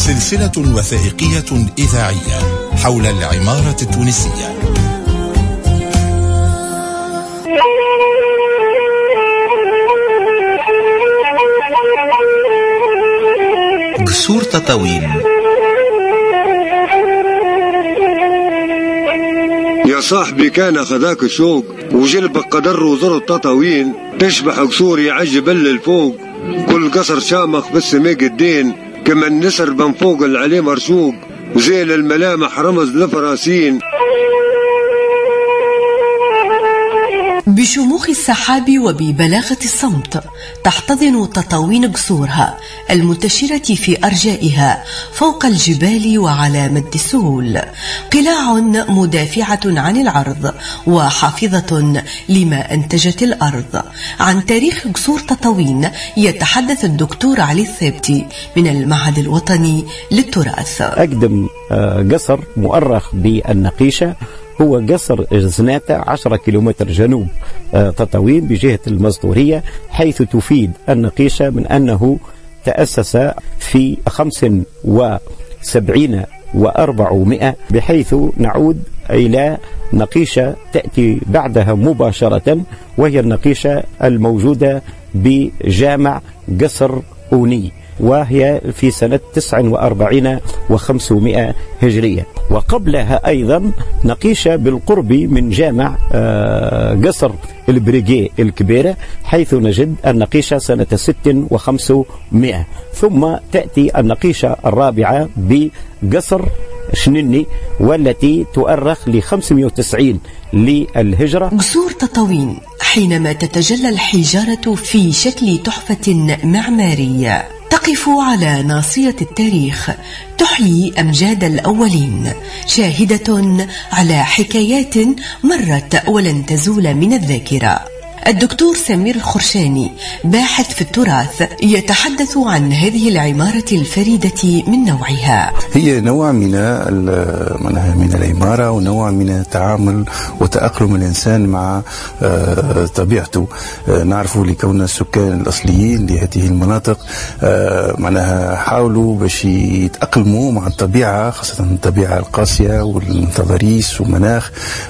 سلسلة وثائقية إذاعية حول العمارة التونسية. قصور تطاوين. يا صاحبي كان خذاك الشوق وجلبك قدر وزر التطاوين، تشبح قصور يعجب للفوق، كل قصر شامخ بالسماء قدين، كما النسر بن فوق اللي عليه مرشوق، وزيل الملامح رمز لفراسين. بشموخ السحاب وببلاغة الصمت تحتضن تطاوين قصورها المنتشرة في أرجائها فوق الجبال وعلى مد السهول، قلاع مدافعة عن العرض وحافظة لما أنتجت الأرض. عن تاريخ قصور تطاوين يتحدث الدكتور علي الثابتي من المعهد الوطني للتراث. أقدم قصر مؤرخ بالنقيشة هو قصر زناتة 10 كيلومتر جنوب تطاوين بجهة المصدورية، حيث تفيد النقيشة من أنه تأسس في 75 و400، بحيث نعود إلى نقيشة تأتي بعدها مباشرة، وهي النقيشة الموجودة بجامع قصر أوني، وهي في سنة 49 و500 هجرية. وقبلها أيضا نقيشة بالقرب من جامع قصر البريغي الكبيرة، حيث نجد النقيشة سنة 6 و500. ثم تأتي النقيشة الرابعة بقصر شنني، والتي تؤرخ ل 590 للهجرة. قصور تطاوين حينما تتجلى الحجارة في شكل تحفة معمارية تقف على ناصية التاريخ، تحيي أمجاد الأولين، شاهدة على حكايات مرت ولن تزول من الذاكرة. الدكتور سمير الخرشاني باحث في التراث يتحدث عن هذه العمارة الفريدة من نوعها. هي نوع من العمارة ونوع من التعامل وتأقلم الإنسان مع طبيعته. نعرف لكون السكان الأصليين لهذه المناطق حاولوا باش يتأقلموا مع الطبيعة، خاصة الطبيعة القاسية والتضاريس ومناخ